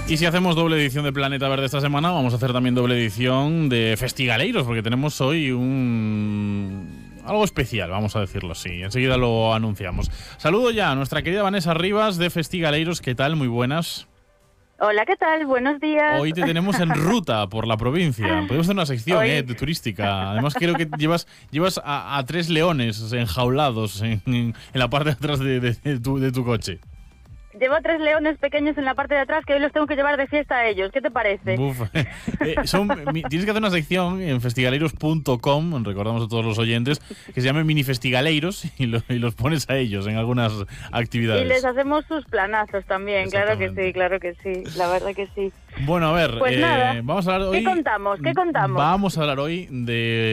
Y si hacemos doble edición de Planeta Verde esta semana, vamos a hacer también doble edición de Festigaleiros, porque tenemos hoy algo especial, vamos a decirlo así. Enseguida lo anunciamos. Saludo ya a nuestra querida Vanessa Rivas de Festigaleiros. ¿Qué tal? Muy buenas. Hola, ¿qué tal? Buenos días. Hoy te tenemos en ruta por la provincia. Podemos hacer una sección turística. Además, creo que llevas a 3 leones enjaulados en la parte de atrás de tu coche. Llevo 3 leones pequeños en la parte de atrás que hoy los tengo que llevar de fiesta a ellos. ¿Qué te parece? Tienes que hacer una sección en festigaleiros.com, recordamos a todos los oyentes, que se llame Mini Festigaleiros y los pones a ellos en algunas actividades. Y les hacemos sus planazos también, claro que sí, la verdad que sí. Bueno, a ver, pues nada, vamos a hablar hoy... ¿Qué contamos? Vamos a hablar hoy de